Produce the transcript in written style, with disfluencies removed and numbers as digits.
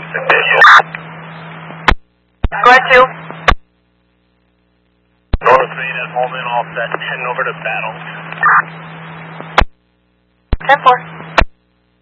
Go ahead, 2. North Main at Holman, offset, heading over to Battle. 10-4.